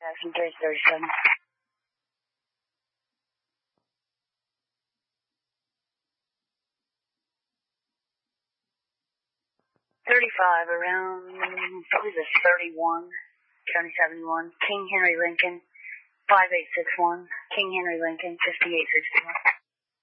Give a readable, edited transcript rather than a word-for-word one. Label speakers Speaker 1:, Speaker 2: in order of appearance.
Speaker 1: Jackson 337. 35 around, probably the 31, County 71, King Henry Lincoln, 5861, King Henry Lincoln, 5861.